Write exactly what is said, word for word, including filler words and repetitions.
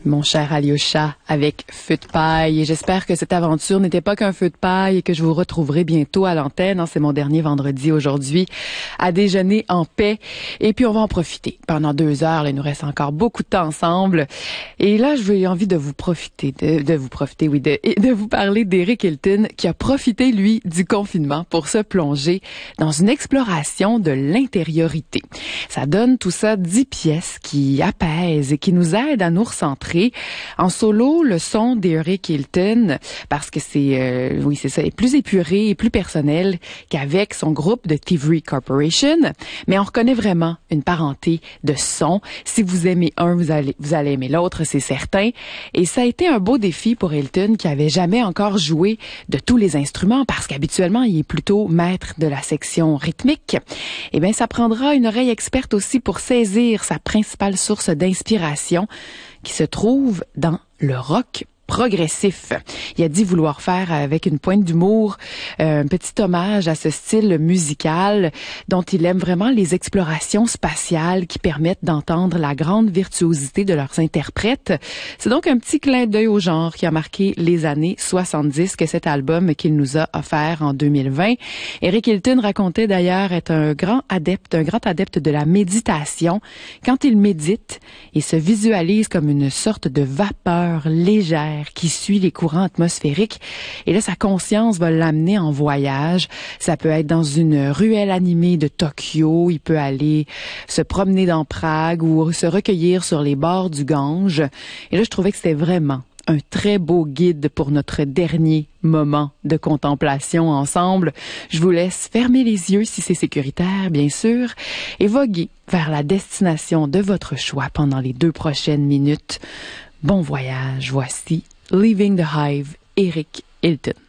mon cher Alyosha, avec Feu de paille. Et j'espère que cette aventure n'était pas qu'un feu de paille et que je vous retrouverai bientôt à l'antenne. C'est mon dernier vendredi aujourd'hui à déjeuner en paix. Et puis, on va en profiter. Pendant deux heures, là, il nous reste encore beaucoup de temps ensemble. Et là, j'ai envie de vous profiter, de, de vous profiter, oui, de, de vous parler d'Eric Hilton qui a profité, lui, du confinement pour se plonger dans une exploration de l'intériorité. Ça donne tout ça dix pièces qui apaisent et qui nous aident à nous recentrer. En solo, le son d'Eric Hilton, parce que c'est, euh, oui, c'est ça, est plus épuré et plus personnel qu'avec son groupe de Thievery Corporation. Mais on reconnaît vraiment une parenté de son. Si vous aimez un, vous allez, vous allez aimer l'autre, c'est certain. Et ça a été un beau défi pour Hilton qui avait jamais encore joué de tous les instruments parce qu'habituellement, il est plutôt maître de la section rythmique. Eh bien, ça prendra une oreille experte aussi pour saisir sa principale source d'inspiration qui se trouve dans le rock progressif. Il a dit vouloir faire avec une pointe d'humour euh, un petit hommage à ce style musical dont il aime vraiment les explorations spatiales qui permettent d'entendre la grande virtuosité de leurs interprètes. C'est donc un petit clin d'œil au genre qui a marqué les années soixante-dix que cet album qu'il nous a offert en deux mille vingt. Eric Hilton racontait d'ailleurs être un grand adepte, un grand adepte de la méditation. Quand il médite, il se visualise comme une sorte de vapeur légère qui suit les courants atmosphériques. Et là, sa conscience va l'amener en voyage. Ça peut être dans une ruelle animée de Tokyo. Il peut aller se promener dans Prague ou se recueillir sur les bords du Gange. Et là, je trouvais que c'était vraiment un très beau guide pour notre dernier moment de contemplation ensemble. Je vous laisse fermer les yeux si c'est sécuritaire, bien sûr, et voguer vers la destination de votre choix pendant les deux prochaines minutes. Bon voyage, voici Leaving the Hive, Eric Hilton.